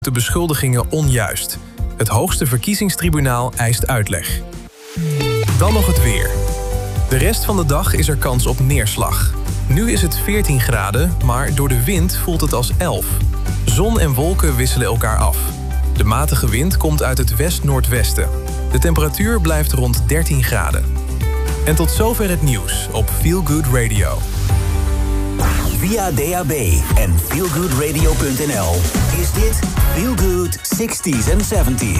de beschuldigingen onjuist. Het hoogste verkiezingstribunaal eist uitleg. Dan nog het weer. De rest van de dag is er kans op neerslag. Nu is het 14 graden, maar door de wind voelt het als 11. Zon en wolken wisselen elkaar af. De matige wind komt uit het west-noordwesten. De temperatuur blijft rond 13 graden. En tot zover het nieuws op Feel Good Radio. Via DAB en feelgoodradio.nl is dit Feel Good 60s en 70s.